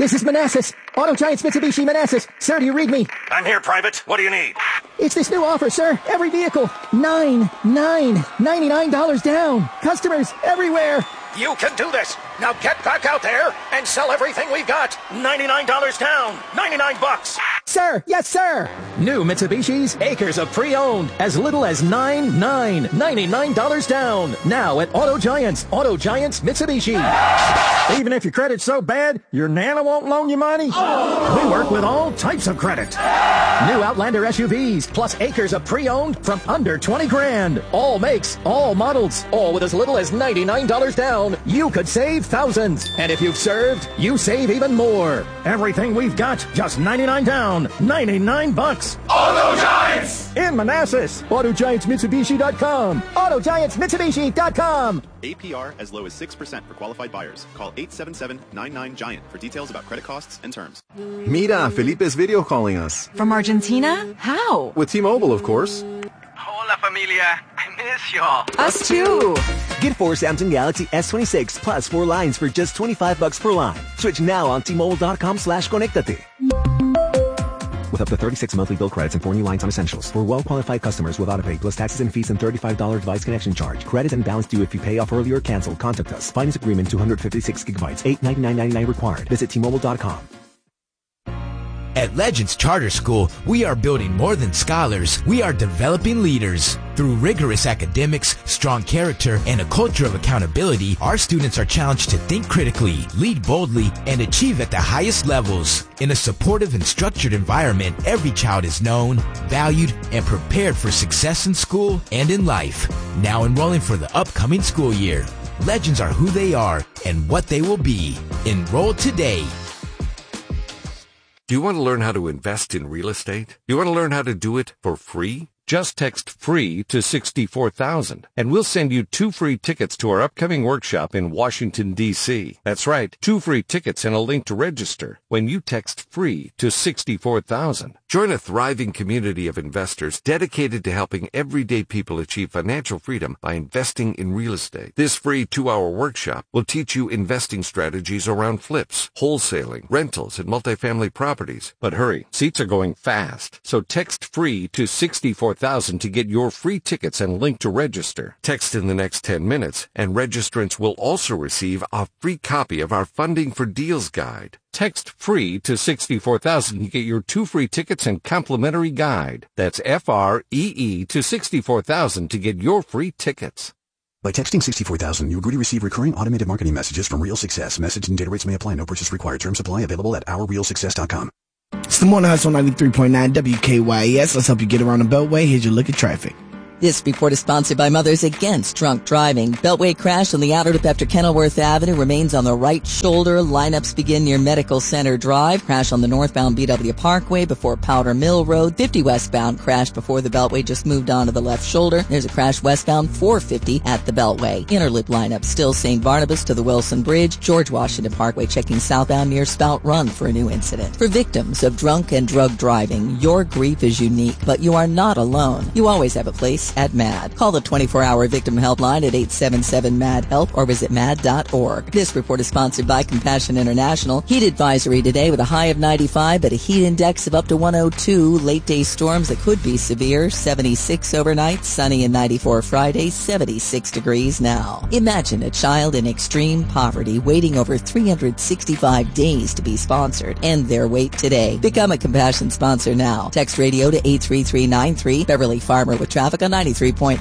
This is Manassas. Auto Giants Mitsubishi Manassas. Sir, do you read me? I'm here, Private. What do you need? It's this new offer, sir. Every vehicle. $99 down. Customers everywhere. You can do this. Now get back out there and sell everything we've got. $99 down. $99. Sir, yes, sir. New Mitsubishis, acres of pre-owned, as little as $99 down. Now at Auto Giants. Auto Giants Mitsubishi. Even if your credit's so bad, your Nana won't loan you money? Oh. We work with all types of credit. New Outlander SUVs, plus acres of pre-owned from under 20 grand. All makes, all models, all with as little as $99 down. You could save thousands. And if you've served, you save even more. Everything we've got, just $99 down. $99. Auto Giants! In Manassas. AutoGiantsMitsubishi.com. AutoGiantsMitsubishi.com. APR as low as 6% for qualified buyers. Call 877-99-GIANT for details about credit costs and terms. Mira, Felipe's video calling us. From Argentina? How? With T-Mobile, of course. Hola, familia. I miss y'all. Us too. Get 4 Samsung Galaxy S26 plus 4 lines for just $25 per line. Switch now on T-Mobile.com/conectate. With up to 36 monthly bill credits and 4 new lines on essentials. For well-qualified customers with autopay plus taxes and fees and $35 device connection charge. Credit and balance due if you pay off early or cancel. Contact us. Finance agreement 256 gigabytes. $899.99 required. Visit T-Mobile.com. At Legends Charter School, we are building more than scholars. We are developing leaders. Through rigorous academics, strong character, and a culture of accountability, our students are challenged to think critically, lead boldly, and achieve at the highest levels. In a supportive and structured environment, every child is known, valued, and prepared for success in school and in life. Now enrolling for the upcoming school year. Legends are who they are and what they will be. Enroll today. Do you want to learn how to invest in real estate? Do you want to learn how to do it for free? Just text FREE to 64,000 and we'll send you 2 free tickets to our upcoming workshop in Washington, D.C. That's right, 2 free tickets and a link to register when you text FREE to 64,000. Join a thriving community of investors dedicated to helping everyday people achieve financial freedom by investing in real estate. This free 2-hour workshop will teach you investing strategies around flips, wholesaling, rentals, and multifamily properties. But hurry, seats are going fast, so text FREE to 64,000 to get your free tickets and link to register. Text in the next 10 minutes, and registrants will also receive a free copy of our Funding for Deals guide. Text FREE to 64,000 to get your 2 free tickets and complimentary guide. That's FREE to 64,000 to get your free tickets. By texting 64,000, you agree to receive recurring automated marketing messages from Real Success. Message and data rates may apply. No purchase required. Terms apply. Available at OurRealSuccess.com. It's the Morning Hustle 93.9 WKYS. Let's help you get around the Beltway. Here's your look at traffic. This report is sponsored by Mothers Against Drunk Driving. Beltway crash on the outer loop after Kenilworth Avenue remains on the right shoulder. Lineups begin near Medical Center Drive. Crash on the northbound BW Parkway before Powder Mill Road. 50 westbound crash before the Beltway just moved on to the left shoulder. There's a crash westbound 450 at the Beltway. Inner loop lineup still St. Barnabas to the Wilson Bridge. George Washington Parkway checking southbound near Spout Run for a new incident. For victims of drunk and drug driving, your grief is unique, but you are not alone. You always have a place at MAD. Call the 24-hour victim helpline at 877-MAD-HELP or visit mad.org. This report is sponsored by Compassion International. Heat advisory today with a high of 95 but a heat index of up to 102. Late day storms that could be severe. 76 overnight, sunny and 94 Friday, 76 degrees now. Imagine a child in extreme poverty waiting over 365 days to be sponsored. End their wait today. Become a Compassion sponsor now. Text radio to 83393. Beverly Farmer with traffic on 93.9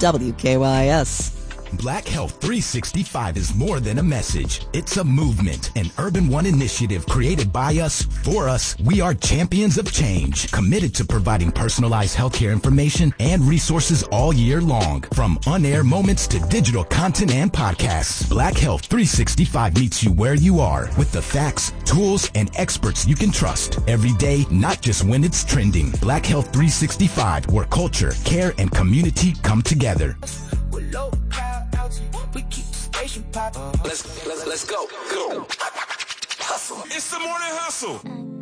WKYS. Black Health 365 is more than a message. It's a movement, an Urban One initiative created by us, for us. We are champions of change, committed to providing personalized healthcare information and resources all year long. From on-air moments to digital content and podcasts, Black Health 365 meets you where you are with the facts, tools, and experts you can trust every day, not just when it's trending. Black Health 365, where culture, care, and community come together. We keep the station poppin'. Let's go. Hustle. It's the Morning Hustle.